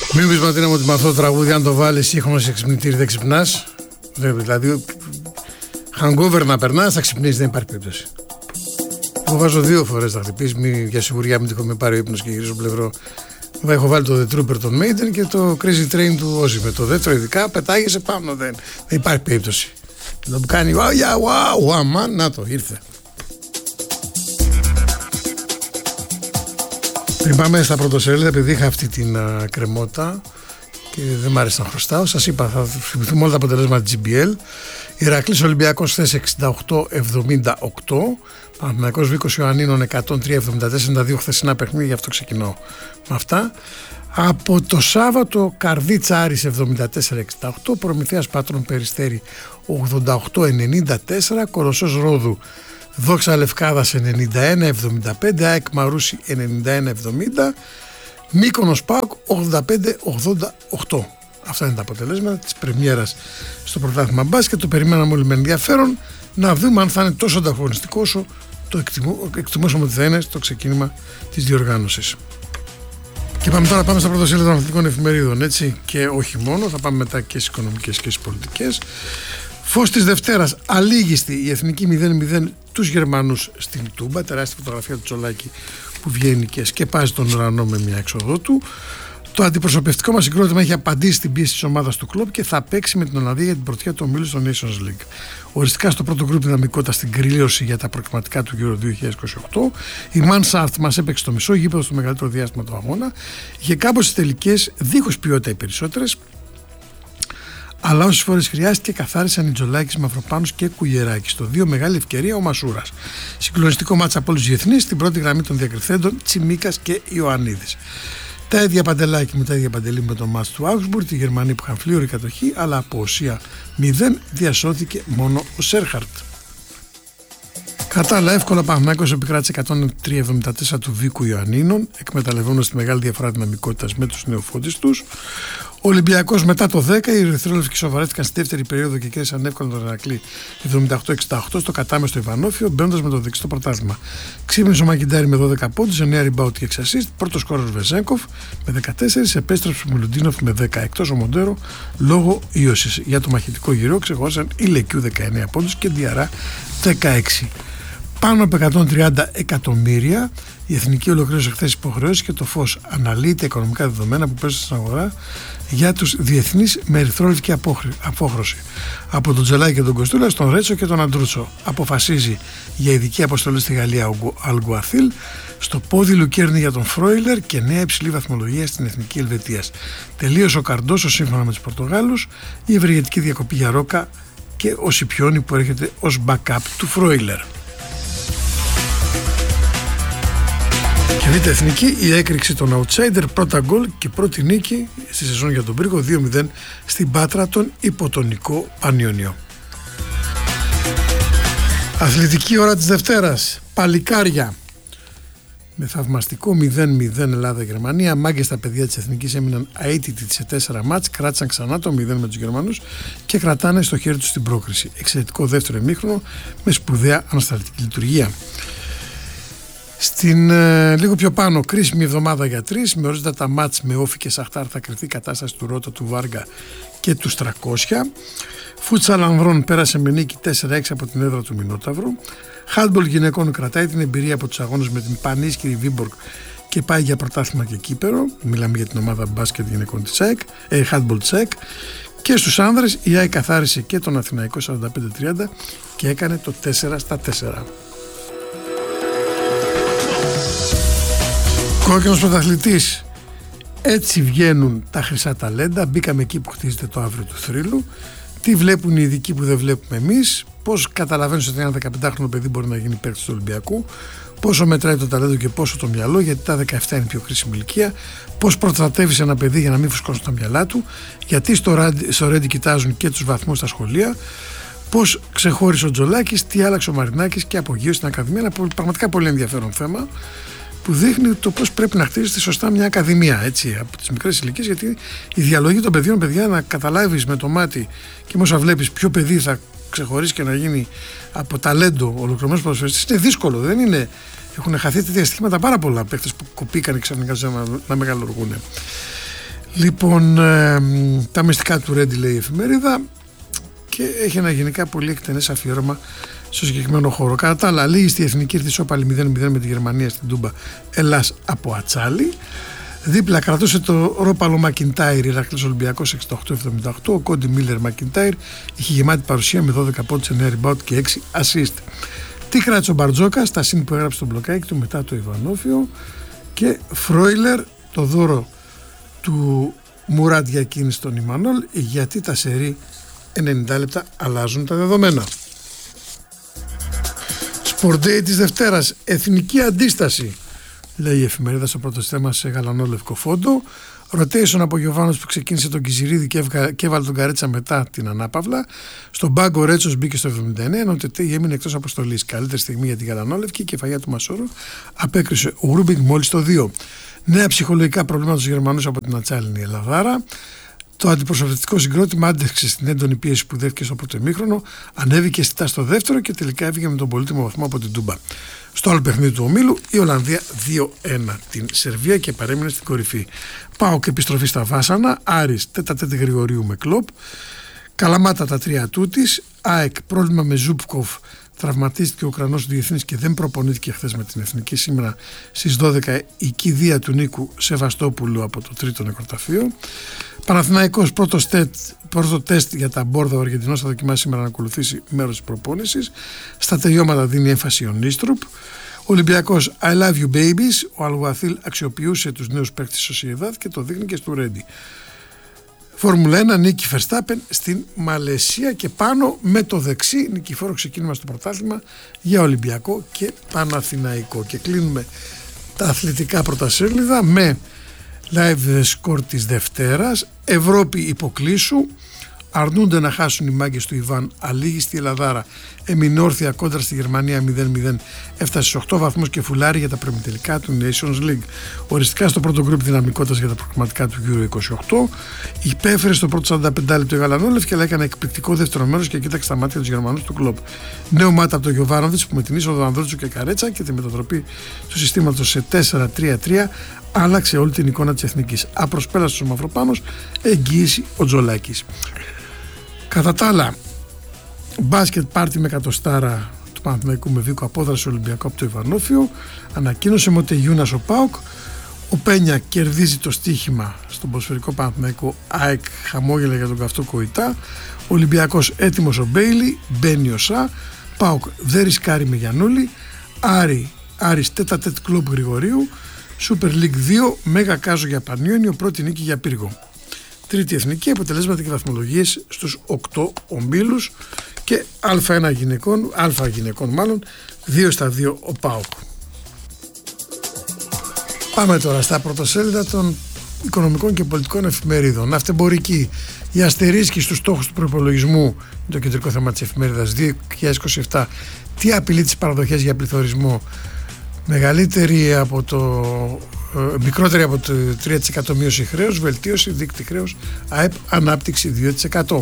Μην πεις Ματίνα μου ότι με αυτό το τραγούδι αν το βάλεις σύγχρονο σε ξυπνητήρι δεν ξυπνάς. Δηλαδή hangover να περνάς θα ξυπνήσεις, δεν υπάρχει περίπτωση. Εγώ βάζω 2 φορές θα χτυπήσεις, για σιγουριά μην τυχόν με πάρει ο ύπνος και γυρίζω πλευρό. Έχω βάλει το The Trooper των Maiden και το Crazy Train του Ozzy. Με το δεύτερο ειδικά πετάγεσαι πάνω, δεν υπάρχει περίπτωση. Το που κάνει wow, να το ήρθε. Πριν πάμε στα πρωτοσέλιδα, επειδή είχα αυτή την κρεμότητα και δεν μ' άρεσε να χρωστάω, σας είπα θα θυμηθούμε όλα τα αποτελέσματα της GBL. Ηρακλής Ολυμπιακός θέση 68-78, Παναθηναϊκός Βίκος Ιωαννίνων 103-74, τα 2 χθεσινά παιχνίδια, γι' αυτό ξεκινώ με αυτά. Από το Σάββατο Καρδίτσα Άρης 74-68, Προμηθέας Πάτρων Περιστέρι 88-94, Κοροσσός Ρόδου Δόξα Λευκάδας 91-75, ΑΕΚ Μαρούσι 91-70, Μύκονος ΠΑΟΚ 85-88. Αυτά είναι τα αποτελέσματα της πρεμιέρας στο πρωτάθλημα μπάσκετ. Το περιμέναμε όλοι με ενδιαφέρον να δούμε αν θα είναι τόσο ανταγωνιστικό όσο το εκτιμούσαμε ότι θα είναι στο ξεκίνημα της διοργάνωσης. Και πάμε στα πρωτοσέλιδα των αθλητικών εφημερίδων, έτσι, και όχι μόνο, θα πάμε μετά και στις οικονομικές και στις πολιτικές. Φως της Δευτέρας, αλήγιστη η εθνική 0-0 τους Γερμανούς στην Τούμπα, τεράστια φωτογραφία του Τσολάκη που βγαίνει και σκεπάζει τον ουρανό με μια έξοδό του. Το αντιπροσωπευτικό μας συγκρότημα έχει απαντήσει στην πίεση της ομάδας του κλουμπ και θα παίξει με την Ολλανδία για την πρωτιά του ομίλου στο Nations League. Οριστικά στο πρώτο γκρουπ δυναμικότητα στην κρύωση για τα προκριματικά του Euro 2028. Η Mansart μας έπαιξε στο μισό γήπεδο στο μεγαλύτερο διάστημα του αγώνα. Είχε κάπως στις τελικές δίχως ποιότητα οι περισσότερες. Αλλά όσες φορές χρειάστηκε καθάρισαν οι Τζολάκης, Μαυροπάνος και Κουγεράκης. Στο 2 μεγάλη ευκαιρία ο Μασούρας. Συγκλονιστικό μάτσα από όλους τους διεθνείς, στην πρώτη γραμμή των διακριθέντων Τσιμίκας και Ιωαννίδης. Τα ίδια Παντελάκη με τα ίδια Παντελή με το μάτς του Augsburg, τη Γερμανοί που είχαν φλίωρη κατοχή, αλλά από ουσία 0 διασώθηκε μόνο ο Σέρχαρτ. Κατά άλλα, εύκολα Παναθηναϊκός επικράτησε 103-74 του Βίκου Ιωαννίνων, εκμεταλλευόμενος τη μεγάλη διαφορά δυναμικότητας με τους νεοφώτες τους. Ο Ολυμπιακός μετά το 10, οι ερυθρόλευκοι σοβαρέθηκαν στη δεύτερη περίοδο και κέρδισαν εύκολα τον Ηρακλή 78-68 στο κατάμεστο Ιβανόφιο, μπαίνοντας με το δεξί στο πρωτάθλημα. Ξύπνησε ο Μακιντάρη με 12 πόντους, 9 rebound και 6 assist. Πρώτος σκόρερος Βεζέγκοφ με 14, επέστρεψε ο Μιλουντίνοφ με 10, εκτός ο Μοντέρο λόγω ίωσης. Για το μαχητικό γύρο ξεχώρισαν η Λεκιού 19 πόντους και Διαρά 16. Πάνω από 130 εκατομμύρια. Η Εθνική ολοκλήρωσε χθες υποχρεώσεις και το Φως αναλύει τα οικονομικά δεδομένα που παίζουν στην αγορά για τους διεθνείς με ερυθρόλευκη απόχρωση. Από τον Τζελάκη και τον Κοστούλα στον Ρέτσο και τον Αντρούτσο. Αποφασίζει για ειδική αποστολή στη Γαλλία ο Αλγκουαθίλ. Στο πόδι Λουκέρνη για τον Φρόιλερ και νέα υψηλή βαθμολογία στην Εθνική Ελβετίας. Τελείωσε ο Καρντόσο σύμφωνα με τους Πορτογάλους, η ευεργετική διακοπή για Ρόκα και ο Σιπιόνι που έρχεται ως backup του Φρόιλερ. Και δείτε εθνική, η έκρηξη των outsider, πρώτα γκολ και πρώτη νίκη στη σεζόν για τον Πύργο 2-0 στην Πάτρα τον υποτονικό Πανιόνιο. Αθλητική ώρα της Δευτέρας, παλικάρια. Με θαυμαστικό 0-0 Ελλάδα-Γερμανία, μάγκες στα παιδιά της Εθνικής έμειναν αίτητοι σε 4 μάτς, κράτησαν ξανά το 0 με τους Γερμανούς και κρατάνε στο χέρι τους την πρόκριση. Εξαιρετικό δεύτερο ημίχρονο με σπουδαία ανασταλτική λειτουργία. Στην λίγο πιο πάνω, κρίσιμη εβδομάδα για 3, με ορίζοντα τα μάτς με Όφη και Σαχτάρ θα κρυθεί η κατάσταση του Ρότα, του Βάργα και του 300. Φούτσαλ Ανδρών πέρασε με νίκη 4-6 από την έδρα του Μινόταυρου. Χάντμπολ γυναικών κρατάει την εμπειρία από τους αγώνες με την πανίσχυρη Βίμποργκ και πάει για πρωτάθλημα και κύπερο. Μιλάμε για την ομάδα μπάσκετ γυναικών της ΑΕΚ, Χάντμπολ Τσεκ. Και στους άνδρες η ΑΕΚ καθάρισε και τον Αθηναϊκό 45-30 και έκανε το 4-4. Κόκκινος πρωταθλητής. Έτσι βγαίνουν τα χρυσά ταλέντα. Μπήκαμε εκεί που χτίζεται το αύριο του θρύλου. Τι βλέπουν οι ειδικοί που δεν βλέπουμε εμείς. Πώς καταλαβαίνεις ότι ένα 15χρονο παιδί μπορεί να γίνει παίκτης του Ολυμπιακού. Πόσο μετράει το ταλέντο και πόσο το μυαλό, γιατί τα 17 είναι η πιο κρίσιμη ηλικία. Πώς προστατεύεις ένα παιδί για να μην φουσκώσουν τα μυαλά του. Γιατί στο Ρέντι κοιτάζουν και τους βαθμούς στα σχολεία. Πώς ξεχώρισε ο Τζολάκης, τι άλλαξε ο Μαρινάκης και απογείωσε στην Ακαδημία. Ένα πραγματικά πολύ ενδιαφέρον θέμα που δείχνει το πώς πρέπει να χτίζεται σωστά μια ακαδημία, έτσι, από τις μικρές ηλικίες, γιατί η διαλογή των παιδιών, παιδιά, να καταλάβεις με το μάτι και με όσα βλέπεις ποιο παιδί θα ξεχωρίσει και να γίνει από ταλέντο ολοκληρωμένος ποδοσφαιριστής είναι δύσκολο, δεν είναι. Έχουν χαθεί τέτοια στοιχήματα πάρα πολλά παίκτες που κοπήκαν και ξαφνικά να μεγαλουργούν. Λοιπόν, τα μυστικά του Ρέντι, λέει η εφημερίδα, και έχει ένα γενικά πολύ εκτενές αφιέρωμα στο συγκεκριμένο χώρο. Κατά τα άλλα, λίγη στη εθνική ήρθε ισόπαλη 0-0 με τη Γερμανία στην Τούμπα, Ελλάς από ατσάλι. Δίπλα κρατούσε το ρόπαλο Μακιντάιρ, Ηρακλής Ολυμπιακός 68-78. Ο Κόντι Μίλλερ Μακιντάιρ είχε γεμάτη παρουσία με 12 πόντους, 9 rebound και 6 assist. Τι κράτησε ο Μπαρτζόκα στα συν που έγραψε τον μπλοκάκι του μετά το Ιβανόφιο. Και Φρόιλερ, το δώρο του Μουράτ Γιακίνη στον Ιμανόλ, γιατί τα σερί 90 λεπτά αλλάζουν τα δεδομένα. Sport Day της Δευτέρας, εθνική αντίσταση, λέει η εφημερίδα στο πρώτο θέμα σε γαλανό λευκό φόντο. Rotation από Γιωβάνος που ξεκίνησε τον Κιζηρίδη και έβαλε τον Καρέτσα μετά την ανάπαυλα. Στον πάγκο ο Ρέτσος μπήκε στο 79, ενώ ο Τετέι έμεινε εκτός αποστολής. Καλύτερη στιγμή για την γαλανόλευκη, η κεφαλιά του Μασόρου απέκρισε ο Ρούμπινγκ μόλις το 2. Νέα ψυχολογικά προβλήματα στους Γερμανούς από την ατσάλινη Ελλαδάρα. Το αντιπροσωπευτικό συγκρότημα άντεξε στην έντονη πίεση που δέχτηκε στο πρώτο ημίχρονο, ανέβηκε αισθητά στο δεύτερο και τελικά έφυγε με τον πολύτιμο βαθμό από την Τούμπα. Στο άλλο παιχνίδι του ομίλου, η Ολλανδία 2-1 την Σερβία και παρέμεινε στην κορυφή. ΠΑΟΚ επιστροφή στα βάσανα, Άρης τέτα-τέτα Γρηγορίου με Κλοπ, Καλαμάτα τα 3 τούτης, ΑΕΚ πρόβλημα με Ζούπκοφ, τραυματίστηκε ο Ουκρανός διεθνής και δεν προπονήθηκε χθες με την εθνική. Σήμερα στις 12 η κηδεία του Νίκου Σεβαστόπουλου από το τρίτο νεκροταφείο. Παναθηναϊκός πρώτο τεστ για τα μπόρδα. Ο Αργεντινός θα δοκιμάσει σήμερα να ακολουθήσει μέρος της προπόνησης. Στα τελειώματα δίνει έμφαση ο Νίστρουπ. Ολυμπιακός I love you babies. Ο Αλγουαθίλ αξιοποιούσε τους νέους παίκτες της Σοσιεδάδ και το δείχνει και στο Ρέντι. Φόρμουλα 1, νίκη Verstappen στην Μαλαισία και πάνω με το δεξί νικηφόρο ξεκίνημα στο πρωτάθλημα για Ολυμπιακό και Παναθηναϊκό. Και κλείνουμε τα αθλητικά πρωτασέλιδα με live score της Δευτέρας. Ευρώπη υποκλήσου, αρνούνται να χάσουν οι μάγκες του Ιβάν Αλίγη στη Ελλαδάρα. Έμεινε όρθια κόντρα στη Γερμανία 0-0, έφτασε στους 8 βαθμούς και φουλάρει για τα προημιτελικά του Nations League. Οριστικά στο πρώτο γκρουπ δυναμικότητας για τα προκριματικά του Euro 28. Υπέφερε στο πρώτο 45 λεπτό η Γαλανόλευκη, αλλά έκανε εκπληκτικό δεύτερο μέρος και κοίταξε τα μάτια του Γερμανούς του κλοπ. Νέο μάτα από τον Γιοβάνοβιτς που με την είσοδο Ανδρότσου και Καρέτσα και τη μετατροπή του συστήματος σε 4-3-3 άλλαξε όλη την εικόνα της εθνικής. Απροσπέλαστος ο Μαυροπάνος, εγγύηση ο Τζολάκης. Κατά τα άλλα, μπάσκετ πάρτι με εκατοστάρα του Παναθηναϊκού με Βίκο, απόδραση Ολυμπιακό από το Ιβανόφιο. Ανακοίνωσε Μοτεγιούνας ο ΠΑΟΚ. Ο Πένια κερδίζει το στοίχημα στον ποδοσφαιρικό Παναθηναϊκό. ΑΕΚ χαμόγελα για τον καυτό Κοϊτά. Ολυμπιακός έτοιμος ο Μπέιλι. Μπαίνει ο Σα. ΠΑΟΚ δεν ρισκάρει με Γιαννούλη. Άρης τέτα-τέτ κλοπ Γρηγορίου. Super League 2, Μέγα Κάζο για Πανιόνιο, πρώτη νίκη για Πύργο. Τρίτη εθνική, αποτελέσματα και βαθμολογίες στους 8 ομίλους και Α1 γυναικών μάλλον, 2 στα 2 ο ΠΑΟΚ. Πάμε τώρα στα πρωτοσέλιδα των οικονομικών και πολιτικών εφημερίδων. Ναυτεμπορική, η αστερίσκη στους στόχους του προϋπολογισμού, το κεντρικό θέμα της εφημερίδας 2027, τι απειλεί τις παραδοχές για πληθωρισμό, μικρότερη από το 3% μείωση χρέους, βελτίωση δείκτη χρέους, ΑΕΠ ανάπτυξη 2%.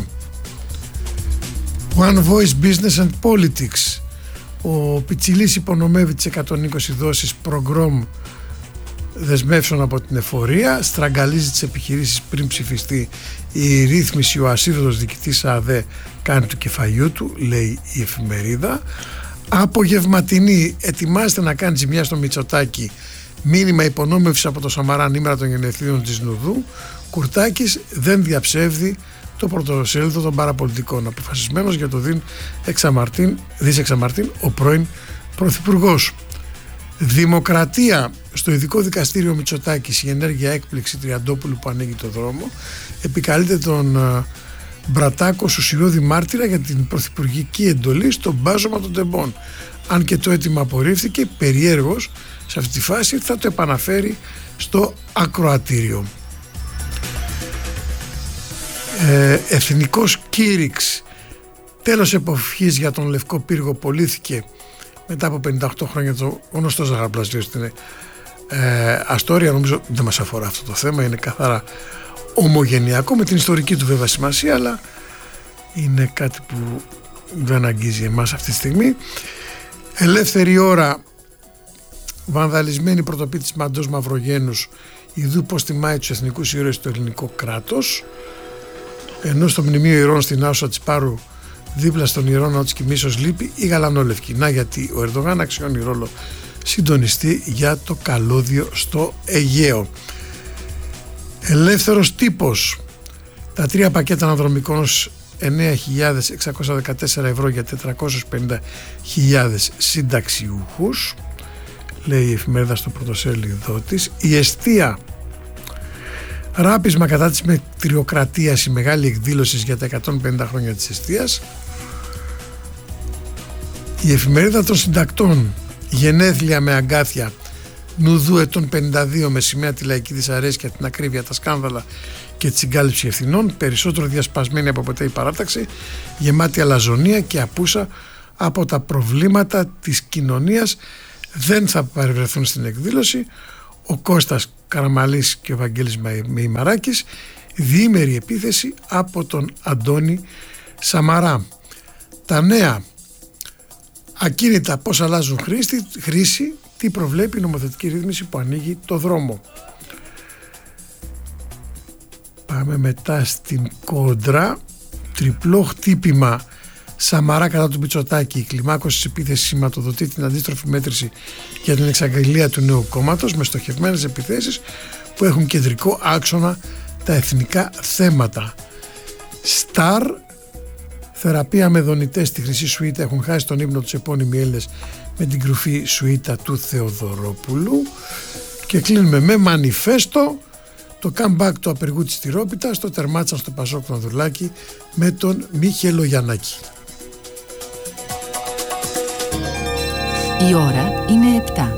One Voice Business and Politics, ο Πιτσιλής υπονομεύει τις 120 δόσεις προγκρόμ δεσμεύσεων από την εφορία, στραγγαλίζει τις επιχειρήσεις πριν ψηφιστεί η ρύθμιση, ο ασίδωτος διοικητής ΑΔΕ κάνει του κεφαλιού του, λέει η εφημερίδα. Απογευματινή, ετοιμάστε να κάνει ζημιά στο Μητσοτάκη, μήνυμα υπονόμευση από το Σαμαρά ημέρα των γενεθλίων της Νουδού. Κουρτάκης δεν διαψεύδει το πρωτοσέλιδο των παραπολιτικών, αποφασισμένος για το δις εξαμαρτίν ο πρώην πρωθυπουργός. Δημοκρατία, στο ειδικό δικαστήριο Μητσοτάκης, η ενέργεια έκπληξη Τριαντόπουλου που ανοίγει το δρόμο, επικαλείται τον Μπρατάκο ουσιώδη μάρτυρα για την πρωθυπουργική εντολή στο μπάζωμα των τεμπών. Αν και το αίτημα απορρίφθηκε, περιέργως σε αυτή τη φάση θα το επαναφέρει στο ακροατήριο. Εθνικός κήρυξ, τέλος εποχής για τον Λευκό Πύργο, πωλήθηκε μετά από 58 χρόνια το γνωστό ζαχαροπλαστείο στην Αστόρια. Νομίζω δεν μας αφορά αυτό το θέμα, είναι καθαρά ομογενειακό με την ιστορική του βέβαια σημασία, αλλά είναι κάτι που δεν αγγίζει εμάς αυτή τη στιγμή. Ελεύθερη ώρα, βανδαλισμένη πρωτοπή της Μαντός Μαυρογένους, ιδού πως τιμάει τους εθνικούς ήρωες του ελληνικό κράτος, ενώ στο μνημείο ηρώων στην Άουσα Τσιπάρου δίπλα στον ιερό ναό της Κιμήσεως λείπει η γαλανόλευκη. Να γιατί ο Ερντογάν αξιώνει ρόλο συντονιστή για το καλώδιο στο Αιγαίο. Ελεύθερος τύπος. Τα 3 πακέτα αναδρομικών 9.614 ευρώ για 450.000 συνταξιούχους, λέει η εφημερίδα στο πρωτοσέλιδό της. Η εστία. Ράπισμα κατά της μετριοκρατίας, η μεγάλη εκδήλωση για τα 150 χρόνια της εστίας. Η εφημερίδα των συντακτών. Γενέθλια με αγκάθια. Νουδού ετών 52 με σημαία τη λαϊκή δυσαρέσκεια, την ακρίβεια, τα σκάνδαλα και τη συγκάλυψη ευθυνών. Περισσότερο διασπασμένη από ποτέ η παράταξη, γεμάτη αλαζονία και απούσα από τα προβλήματα της κοινωνίας. Δεν θα παρευρεθούν στην εκδήλωση ο Κώστας Καραμαλής και ο Βαγγέλης Μεϊμαράκης. Διήμερη επίθεση από τον Αντώνη Σαμαρά. Τα νέα. Ακίνητα πώς αλλάζουν χρήση, τι προβλέπει η νομοθετική ρύθμιση που ανοίγει το δρόμο. Πάμε μετά στην Κόντρα. Τριπλό χτύπημα Σαμαρά κατά του Μητσοτάκη. Η κλιμάκωση της επίθεσης σηματοδοτεί την αντίστροφη μέτρηση για την εξαγγελία του νέου κόμματος, με στοχευμένες επιθέσεις που έχουν κεντρικό άξονα τα εθνικά θέματα. Σταρ. Θεραπεία με δονητές στη Χρυσή Σουίτα, έχουν χάσει τον ύπνο τους επώνυμοι Έλληνες με την κρουφή σουίτα του Θεοδωρόπουλου. Και κλείνουμε με μανιφέστο. Το comeback του απεργού της Τυρόπιτας, το τερμάτσαν στο Πασόκ του Ανδρουλάκη με τον Μιχελογιαννάκη. Η ώρα είναι 7.